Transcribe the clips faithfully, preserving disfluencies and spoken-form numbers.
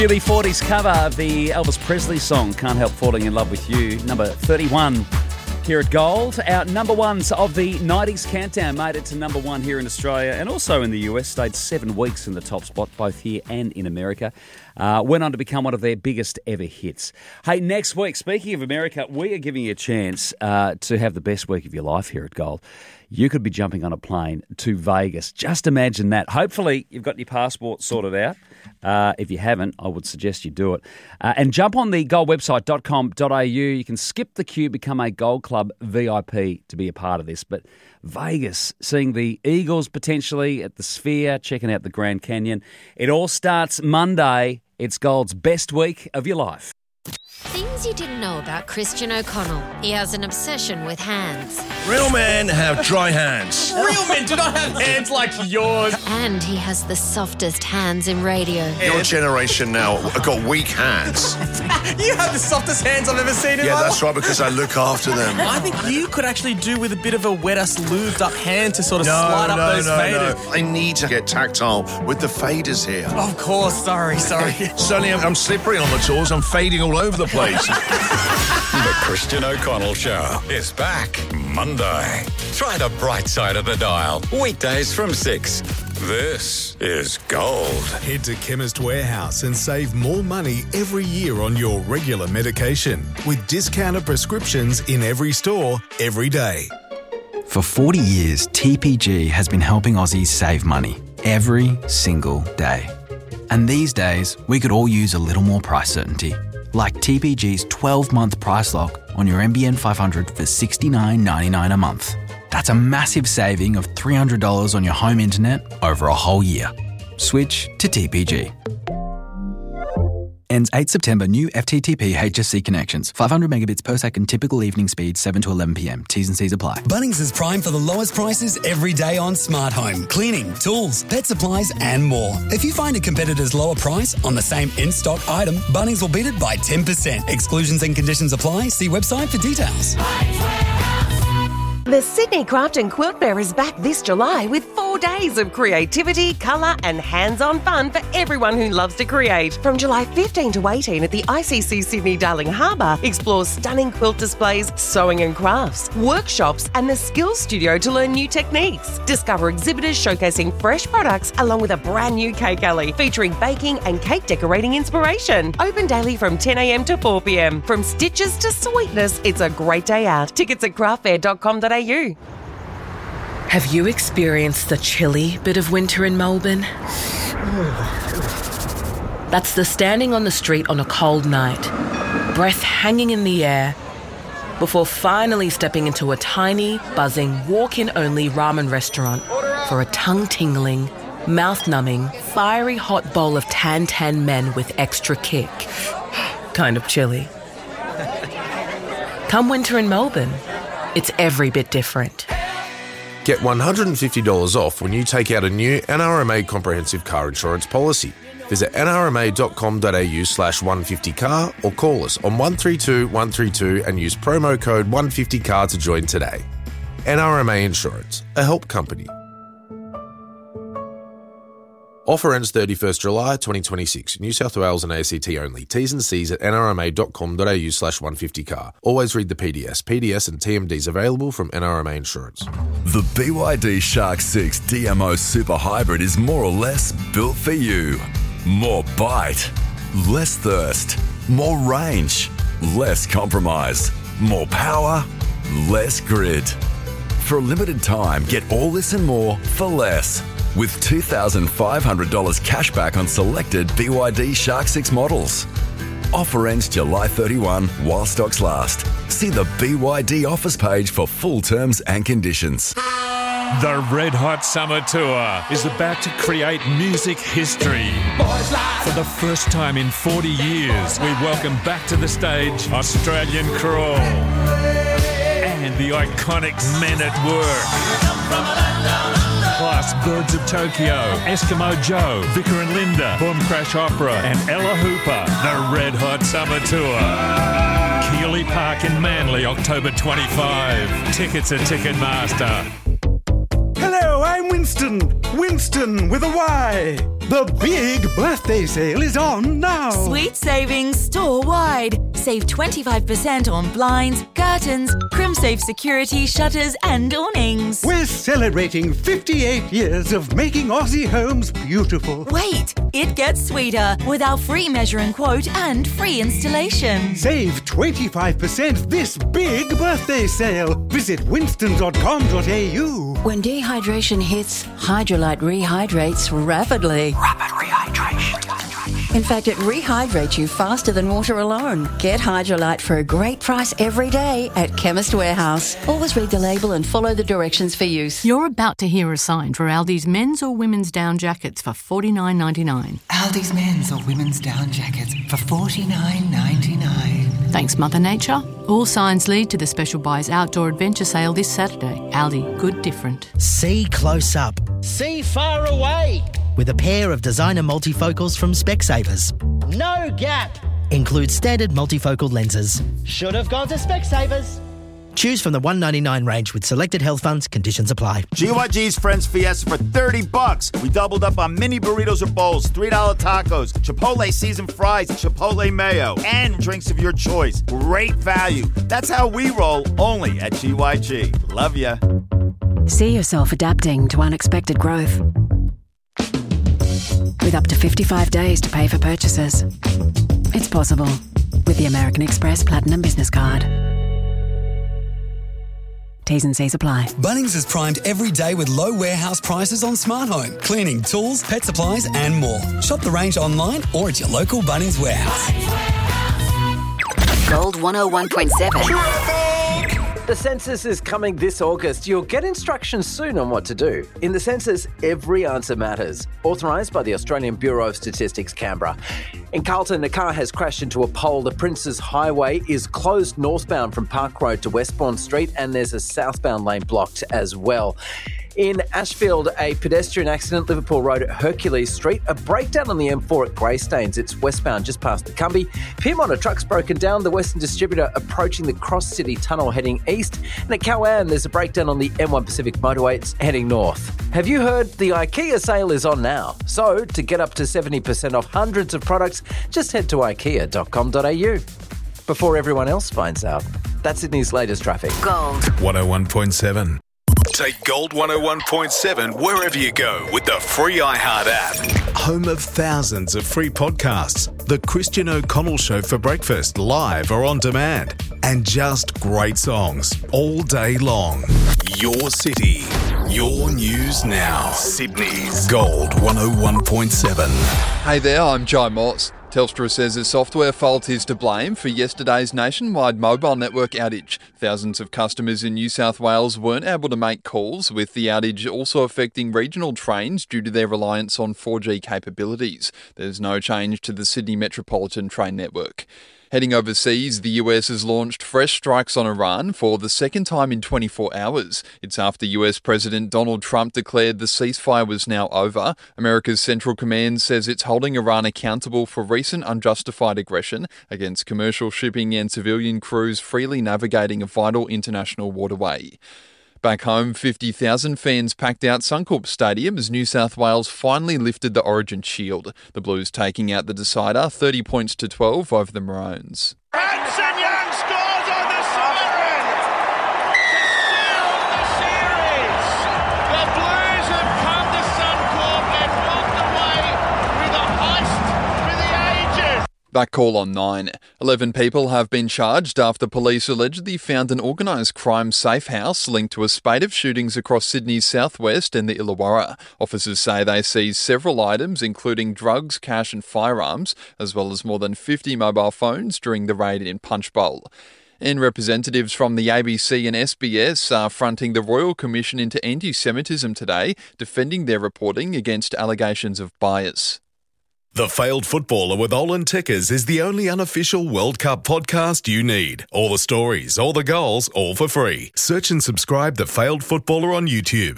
Early forties cover of the Elvis Presley song, Can't Help Falling in Love with You, number thirty-one here at Gold. Our number ones of the nineties countdown made it to number one here in Australia and also in the U S, stayed seven weeks in the top spot, both here and in America. Uh, went on to become one of their biggest ever hits. Hey, next week, speaking of America, we are giving you a chance uh, to have the best week of your life here at Gold. You could be jumping on a plane to Vegas. Just imagine that. Hopefully, you've got your passport sorted out. Uh, if you haven't, I would suggest you do it. Uh, and jump on the gold website dot com dot a u. You can skip the queue, become a Gold Club V I P to be a part of this. But Vegas, seeing the Eagles potentially at the Sphere, checking out the Grand Canyon. It all starts Monday. It's Gold's best week of your life. Things you didn't know about Christian O'Connell. He has an obsession with hands. Real men have dry hands. Real men do not have hands like yours. And he has the softest hands in radio. Your generation now have got weak hands. You have the softest hands I've ever seen in Yeah, my that's life. right, because I look after them. I think you could actually do with a bit of a wetter, lubed up hand to sort of No, slide up no, those no, faders. no. I need to get tactile with the faders here. Of course, sorry, sorry. Suddenly I'm, I'm slippery on the tools. I'm fading all over the place. The Christian O'Connell Show is back Monday. Try the bright side of the dial. Weekdays from six. This is Gold. Head to Chemist Warehouse and save more money every year on your regular medication with discounted prescriptions in every store, every day. For forty years, T P G has been helping Aussies save money every single day. And these days, we could all use a little more price certainty. Like T P G's twelve-month price lock on your N B N five hundred for sixty-nine ninety-nine a month. That's a massive saving of three hundred dollars on your home internet over a whole year. Switch to T P G. Ends eighth September. New F T T P H S C connections. five hundred megabits per second. Typical evening speed seven to eleven p.m. T's and C's apply. Bunnings is prime for the lowest prices every day on smart home, cleaning, tools, pet supplies and more. If you find a competitor's lower price on the same in-stock item, Bunnings will beat it by ten percent. Exclusions and conditions apply. See website for details. The Sydney Craft and Quilt Fair is back this July with four days of creativity, colour and hands-on fun for everyone who loves to create. From July fifteenth to eighteenth at the I C C Sydney Darling Harbour, explore stunning quilt displays, sewing and crafts, workshops and the Skills Studio to learn new techniques. Discover exhibitors showcasing fresh products along with a brand new cake alley featuring baking and cake decorating inspiration. Open daily from ten a.m. to four p.m. From stitches to sweetness, it's a great day out. Tickets at craft fair dot com dot a u. Have you experienced the chilly bit of winter in Melbourne? That's the standing on the street on a cold night, breath hanging in the air, before finally stepping into a tiny, buzzing, walk-in-only ramen restaurant for a tongue-tingling, mouth-numbing, fiery hot bowl of tan-tan men with extra kick. Kind of chilly. Come winter in Melbourne, it's every bit different. Get one hundred fifty dollars off when you take out a new N R M A comprehensive car insurance policy. Visit n r m a dot com dot a u slash one fifty car or call us on one three two one three two and use promo code one fifty car to join today. N R M A Insurance, a help company. Offer ends thirty-first July twenty twenty-six. New South Wales and A C T only. T's and C's at n r m a dot com dot a u slash one fifty car. Always read the P D S. P D S and T M Ds available from N R M A Insurance. The B Y D Shark six D M O Super Hybrid is more or less built for you. More bite, less thirst, more range, less compromise, more power, less grid. For a limited time, get all this and more for less. With two thousand five hundred dollars cash back on selected B Y D Shark six models. Offer ends July thirty-first while stocks last. See the B Y D offers page for full terms and conditions. The Red Hot Summer Tour is about to create music history. For the first time in forty years, we welcome back to the stage Australian Crawl and the iconic Men at Work. Plus Birds of Tokyo, Eskimo Joe, Vicar and Linda, Boom Crash Opera and Ella Hooper. The Red Hot Summer Tour. Keeley Park in Manly, October twenty-fifth. Tickets at Ticketmaster. Hello, I'm Winston. Winston with a Y. The big birthday sale is on now. Sweet savings store-wide. Save twenty-five percent on blinds, curtains, CrimSafe security, shutters and awnings. We're celebrating fifty-eight years of making Aussie homes beautiful. Wait, it gets sweeter with our free measure and quote and free installation. Save twenty-five percent this big birthday sale. Visit winston dot com dot a u. When dehydration hits, Hydrolite rehydrates rapidly. Rapid rehydration. In fact, it rehydrates you faster than water alone. Get Hydrolite for a great price every day at Chemist Warehouse. Always read the label and follow the directions for use. You're about to hear a sign for Aldi's men's or women's down jackets for forty-nine ninety-nine. Aldi's men's or women's down jackets for forty-nine ninety-nine. Thanks, Mother Nature. All signs lead to the Special Buys Outdoor Adventure Sale this Saturday. Aldi, good different. See close up. See far away. With a pair of designer multifocals from Specsavers. No gap. Includes standard multifocal lenses. Should have gone to Specsavers. Choose from the one ninety-nine range with selected health funds. Conditions apply. G Y G's Friends Fiesta for thirty bucks. We doubled up on mini burritos or bowls, three dollar tacos, Chipotle seasoned fries, Chipotle mayo, and drinks of your choice. Great value. That's how we roll, only at G Y G. Love ya. See yourself adapting to unexpected growth. With up to fifty-five days to pay for purchases. It's possible with the American Express Platinum Business Card. T's and C's apply. Bunnings is primed every day with low warehouse prices on smart home, cleaning, tools, pet supplies and more. Shop the range online or at your local Bunnings warehouse. Gold one oh one point seven. The census is coming this August. You'll get instructions soon on what to do. In the census, every answer matters. Authorised by the Australian Bureau of Statistics, Canberra. In Carlton, a car has crashed into a pole. The Princes Highway is closed northbound from Park Road to Westbourne Street, and there's a southbound lane blocked as well. In Ashfield, a pedestrian accident, Liverpool Road at Hercules Street. A breakdown on the M four at Greystanes. It's westbound just past the Cumbie. Pyrmont, a truck's broken down. The Western Distributor approaching the Cross City Tunnel heading east. And at Cowan, there's a breakdown on the M one Pacific Motorway. It's heading north. Have you heard the IKEA sale is on now? So, to get up to seventy percent off hundreds of products, just head to ikea dot com dot a u. Before everyone else finds out. That's Sydney's latest traffic. Gold one oh one point seven. Take Gold one oh one point seven wherever you go with the free iHeart app. Home of thousands of free podcasts. The Christian O'Connell Show for breakfast, live or on demand. And just great songs all day long. Your city. Your news now. Sydney's Gold one oh one point seven. Hey there, I'm Joe Moss. Telstra says a software fault is to blame for yesterday's nationwide mobile network outage. Thousands of customers in New South Wales weren't able to make calls, with the outage also affecting regional trains due to their reliance on four G capabilities. There's no change to the Sydney Metropolitan train network. Heading overseas, the U S has launched fresh strikes on Iran for the second time in twenty-four hours. It's after U S President Donald Trump declared the ceasefire was now over. America's Central Command says it's holding Iran accountable for recent unjustified aggression against commercial shipping and civilian crews freely navigating a vital international waterway. Back home, fifty thousand fans packed out Suncorp Stadium as New South Wales finally lifted the Origin Shield. The Blues taking out the decider, thirty points to twelve over the Maroons. Hanson Young scores on the siren to seal the series. The Blues have come to Suncorp and walked away with a heist for the ages. That call on nine. Eleven people have been charged after police allegedly found an organised crime safe house linked to a spate of shootings across Sydney's southwest and the Illawarra. Officers say they seized several items, including drugs, cash and firearms, as well as more than fifty mobile phones during the raid in Punchbowl. And representatives from the A B C and S B S are fronting the Royal Commission into Anti-Semitism today, defending their reporting against allegations of bias. The Failed Footballer with Olin Tickers is the only unofficial World Cup podcast you need. All the stories, all the goals, all for free. Search and subscribe The Failed Footballer on YouTube.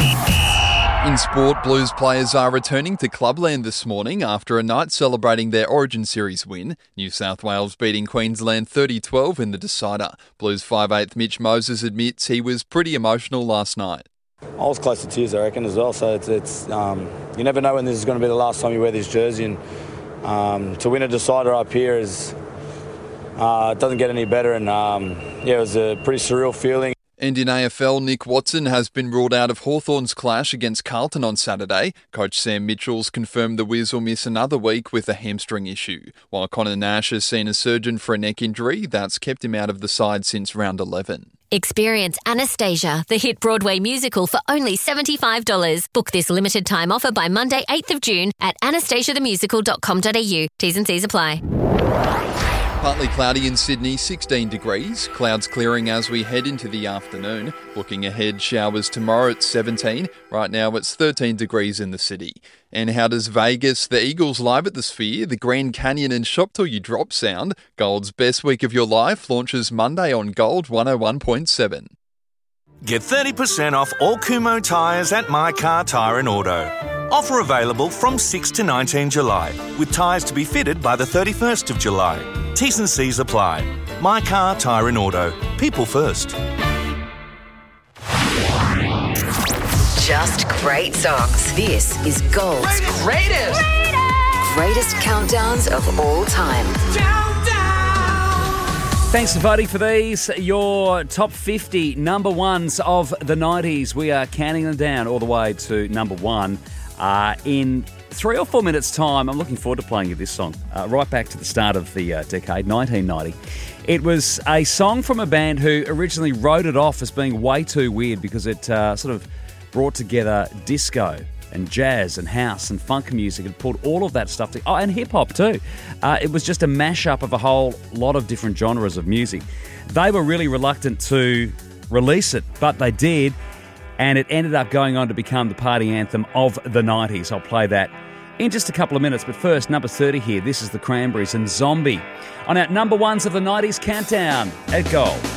In sport, Blues players are returning to Clubland this morning after a night celebrating their Origin Series win. New South Wales beating Queensland thirty twelve in the decider. Blues five eighth Mitch Moses admits he was pretty emotional last night. I was close to tears, I reckon, as well. So it's, it's um, you never know when this is going to be the last time you wear this jersey, and um, to win a decider up here is uh, it doesn't get any better. And um, yeah, it was a pretty surreal feeling. And in A F L, Nick Watson has been ruled out of Hawthorn's clash against Carlton on Saturday. Coach Sam Mitchell's confirmed the Wiz will miss another week with a hamstring issue, while Connor Nash has seen a surgeon for a neck injury that's kept him out of the side since round eleven. Experience Anastasia, the hit Broadway musical, for only seventy-five dollars. Book this limited time offer by Monday, eighth of June at anastasia the musical dot com dot a u. T's and C's apply. Partly cloudy in Sydney, sixteen degrees. Clouds clearing as we head into the afternoon. Looking ahead, showers tomorrow at seventeen. Right now it's thirteen degrees in the city. And how does Vegas, the Eagles live at the Sphere, the Grand Canyon and Shop Till You Drop sound? Gold's best week of your life launches Monday on Gold one oh one point seven. Get thirty percent off all Kumho tyres at My Car Tyre and Auto. Offer available from sixth to nineteenth July, with tyres to be fitted by the thirty-first of July. T's and C's apply. My Car Tyre and Auto. People first. Just great songs. This is Gold's greatest, greatest, greatest countdowns of all time. Thanks for voting for these, your top fifty number ones of the nineties. We are counting them down all the way to number one. Uh, in three or four minutes' time, I'm looking forward to playing you this song, uh, right back to the start of the uh, decade, nineteen ninety. It was a song from a band who originally wrote it off as being way too weird because it uh, sort of brought together disco and jazz and house and funk music and pulled all of that stuff together. Oh, and hip-hop too. Uh, it was just a mashup of a whole lot of different genres of music. They were really reluctant to release it, but they did, and it ended up going on to become the party anthem of the nineties. I'll play that in just a couple of minutes, but first, number thirty here. This is the Cranberries and Zombie on our number ones of the nineties countdown at Gold.